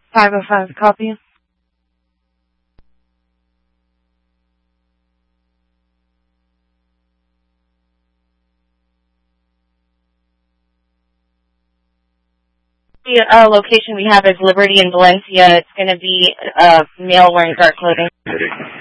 505, copy. The location we have is Liberty in Valencia. It's going to be male wearing dark clothing.